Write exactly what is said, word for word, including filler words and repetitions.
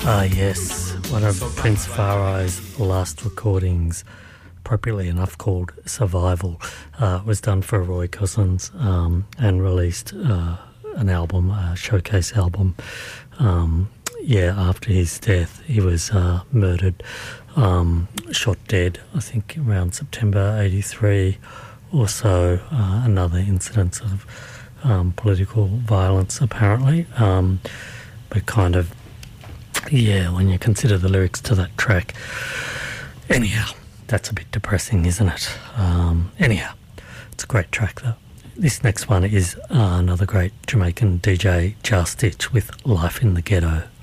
Ah, yes, one of Prince Faro's last recordings, appropriately enough called Survival, uh, was done for Roy Cousins um, and released uh, an album, a showcase album. Um, yeah, after his death, he was uh, murdered, um, shot dead, I think around September eighty-three or so. Uh, another incidence of um, political violence, apparently, um, but kind of, yeah, when you consider the lyrics to that track. Anyhow, that's a bit depressing, isn't it? Um, anyhow, it's a great track, though. This next one is uh, another great Jamaican D J, Jar Stitch, with Life in the Ghetto.